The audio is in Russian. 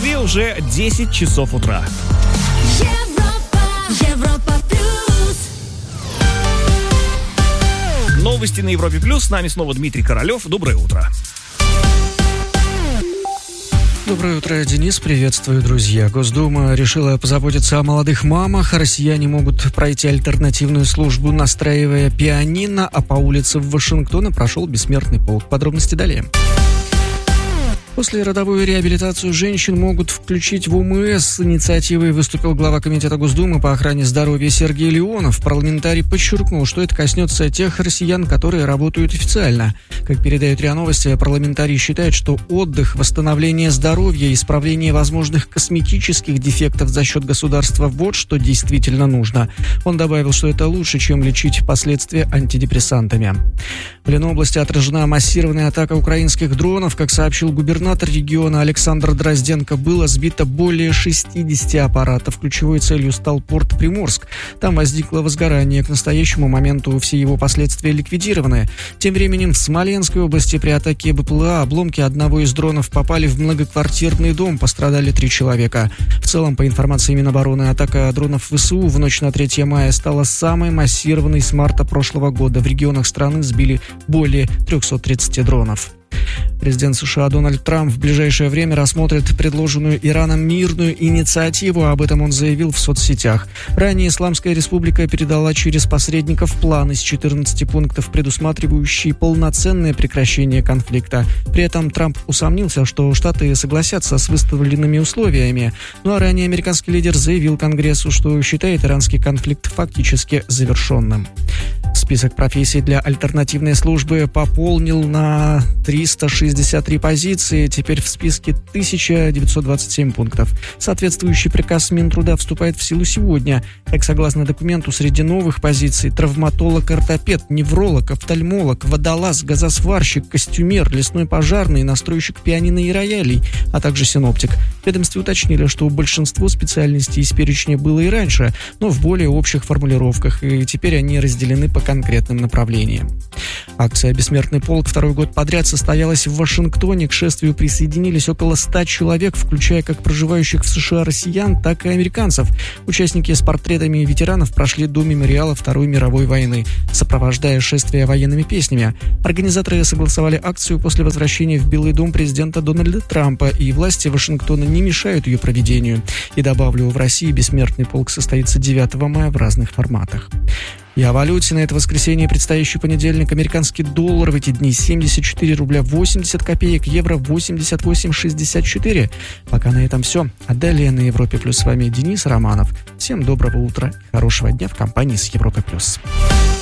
Москве уже 10 часов утра. Европа плюс. Новости на Европе плюс. С нами снова Дмитрий Королев. Доброе утро. Доброе утро, Денис. Приветствую, друзья. Госдума решила позаботиться о молодых мамах. Россияне могут пройти альтернативную службу, настраивая пианино, а по улицам Вашингтона прошел бессмертный полк. Подробности далее. После родовую реабилитацию женщин могут включить в ОМС. С инициативой выступил глава Комитета Госдумы по охране здоровья Сергей Леонов. Парламентарий подчеркнул, что это коснется тех россиян, которые работают официально. Как передают РИА Новости, парламентарий считает, что отдых, восстановление здоровья, исправление возможных косметических дефектов за счет государства – вот что действительно нужно. Он добавил, что это лучше, чем лечить последствия антидепрессантами. В Ленобласти отражена массированная атака украинских дронов. Как сообщил губернатор региона Александр Дрозденко, было сбито более 60 аппаратов. Ключевой целью стал порт Приморск. Там возникло возгорание. К настоящему моменту все его последствия ликвидированы. Тем временем в Смоленской области при атаке БПЛА обломки одного из дронов попали в многоквартирный дом. Пострадали 3 человека. В целом, по информации Минобороны, атака дронов ВСУ в ночь на 3 мая стала самой массированной с марта прошлого года. В регионах страны сбили более 330 дронов. Президент США Дональд Трамп в ближайшее время рассмотрит предложенную Ираном мирную инициативу. Об этом он заявил в соцсетях. Ранее Исламская республика передала через посредников план из 14 пунктов, предусматривающий полноценное прекращение конфликта. При этом Трамп усомнился, что Штаты согласятся с выставленными условиями. Ну а ранее американский лидер заявил Конгрессу, что считает иранский конфликт фактически завершенным. Список профессий для альтернативной службы пополнил на 363 позиции. Теперь в списке 1927 пунктов. Соответствующий приказ Минтруда вступает в силу сегодня. Так, согласно документу, среди новых позиций травматолог-ортопед, невролог, офтальмолог, водолаз, газосварщик, костюмер, лесной пожарный, настройщик пианино и роялей, а также синоптик. В ведомстве уточнили, что большинство специальностей из перечня было и раньше, но в более общих формулировках, и теперь они разделены по конкретным направлениям. Акция «Бессмертный полк» второй год подряд состоялась в Вашингтоне. К шествию присоединились около 100 человек, включая как проживающих в США россиян, так и американцев. Участники с портретами ветеранов прошли до мемориала Второй мировой войны, сопровождая шествие военными песнями. Организаторы согласовали акцию после возвращения в Белый дом президента Дональда Трампа, и власти Вашингтона не мешают ее проведению. И добавлю, в России «Бессмертный полк» состоится 9 мая в разных форматах. И о валюте на это воскресенье, предстоящий понедельник. Американский доллар в эти дни 74 рубля 80 копеек, евро 88,64. Пока на этом все. А далее на Европе Плюс с вами Денис Романов. Всем доброго утра и хорошего дня в компании с Европой Плюс.